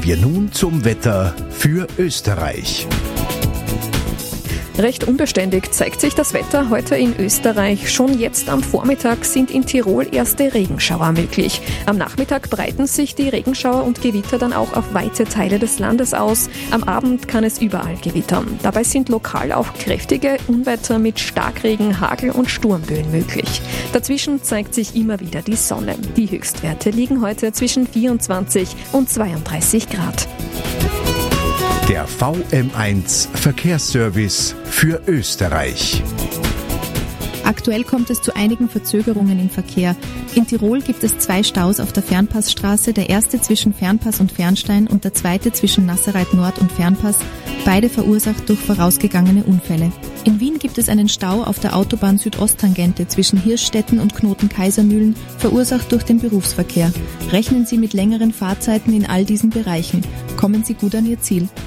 wir nun zum Wetter für Österreich. Recht unbeständig zeigt sich das Wetter heute in Österreich. Schon jetzt am Vormittag sind in Tirol erste Regenschauer möglich. Am Nachmittag breiten sich die Regenschauer und Gewitter dann auch auf weite Teile des Landes aus. Am Abend kann es überall gewittern. Dabei sind lokal auch kräftige Unwetter mit Starkregen, Hagel und Sturmböen möglich. Dazwischen zeigt sich immer wieder die Sonne. Die Höchstwerte liegen heute zwischen 24 und 32 Grad. Der VM1 Verkehrsservice für Österreich. Aktuell kommt es zu einigen Verzögerungen im Verkehr. In Tirol gibt es 2 Staus auf der Fernpassstraße, der erste zwischen Fernpass und Fernstein und der zweite zwischen Nassereit Nord und Fernpass, beide verursacht durch vorausgegangene Unfälle. In Wien gibt es einen Stau auf der Autobahn Südosttangente zwischen Hirschstetten und Knoten-Kaisermühlen, verursacht durch den Berufsverkehr. Rechnen Sie mit längeren Fahrzeiten in all diesen Bereichen. Kommen Sie gut an Ihr Ziel.